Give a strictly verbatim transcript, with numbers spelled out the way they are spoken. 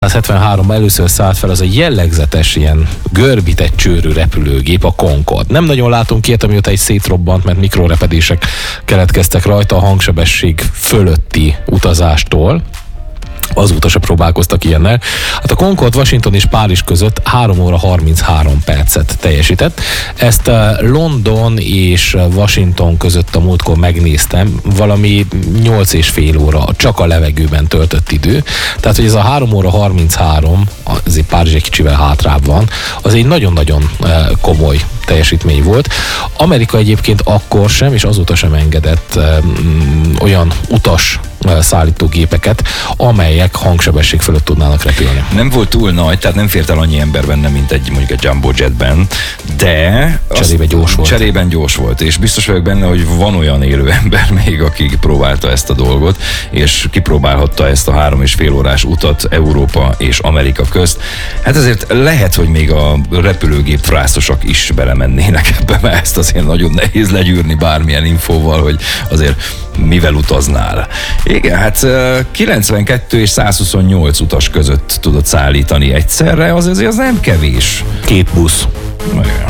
ezerkilencszázhetvenháromban először szállt fel az a jellegzetes ilyen görbített csőrű repülőgép, a Concorde. Nem nagyon látunk ilyet, amióta egy szétrobbant, mert mikrorepedések keletkeztek rajta a hangsebesség fölötti utazástól. Azóta se próbálkoztak ilyennel. Hát a Concorde Washington és Párizs között három óra harminchárom percet teljesített. Ezt London és Washington között a múltkor megnéztem, valami nyolc és fél óra csak a levegőben töltött idő. Tehát, hogy ez a három óra harminchárom, azért Párizs egy kicsivel hátrább van, az egy nagyon-nagyon komoly teljesítmény volt. Amerika egyébként akkor sem, és azóta sem engedett um, olyan utas szállítógépeket, amelyek hangsebesség fölött tudnának repülni. Nem volt túl nagy, tehát nem fért el annyi ember benne, mint egy mondjuk egy Jumbo Jetben, de cserében gyors volt. Cserében gyors volt, és biztos vagyok benne, hogy van olyan élő ember még, aki próbálta ezt a dolgot, és kipróbálhatta ezt a három és fél órás utat Európa és Amerika közt. Hát ezért lehet, hogy még a repülőgép frászosok is belemennének ebbe, mert ezt azért nagyon nehéz legyűrni bármilyen infóval, hogy azért mivel utaznál. Igen, hát kilencvenkettő és százhuszonnyolc utas között tudott szállítani egyszerre, az azért az nem kevés. Két busz. Igen.